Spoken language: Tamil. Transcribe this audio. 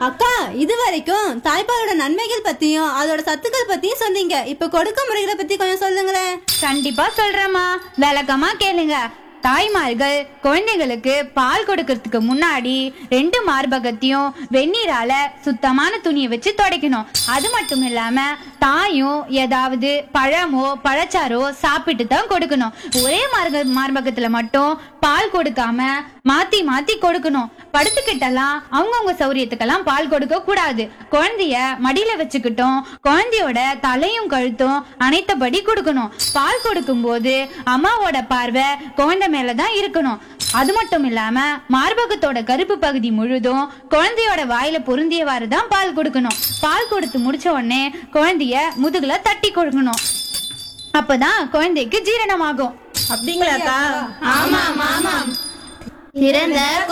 அக்கா, இது வரைக்கும் தாய்ப்பாலோட நன்மைகள் பத்தியும் அதோட சத்துக்கள் பத்தியும் சொன்னீங்க. இப்ப கொடுக்க முறைகளை பத்தி கொஞ்சம் சொல்லுங்களேன். கண்டிப்பா சொல்றேம்மா, விளக்கமா கேளுங்க. தாய்மார்கள் குழந்தைகளுக்கு பால் கொடுக்கறதுக்கு முன்னாடி 2 மார்பகத்தையும் வெந்நீரால சுத்தமான துணியை வச்சு துடைக்கணும். அது மட்டும் இல்லாம தாயும் ஏதாவது பழமோ பழச்சாரோ சாப்பிட்டு தான் கொடுக்கணும். ஒரே மார்பகத்துல மட்டும் பால் கொடுக்காம மாத்தி மாத்தி கொடுக்கணும். படுத்துக்கிட்டெல்லாம் அவங்கவுங்க சௌரியத்துக்கெல்லாம் பால் கொடுக்க கூடாது. குழந்தைய மடியில வச்சுக்கிட்டோம் குழந்தையோட தலையும் கழுத்தும் அனைத்தபடி கொடுக்கணும். பால் கொடுக்கும் போது அம்மாவோட பார்வை குழந்தை மேலதான் இருக்கணும். அது மட்டும் இல்லாம மார்பகத்தோட கருப்பு பகுதி முழுதும் குழந்தையோட வாயில பொருந்தியவாறு தான் பால் கொடுக்கணும். பால் கொடுத்து முடிச்ச உடனே குழந்தைய முதுகுல தட்டி கொடுக்கணும். அப்பதான் குழந்தைக்கு ஜீரணமாகும். அப்படிங்களாக்கா? ஆமா ஆமா. சிறந்த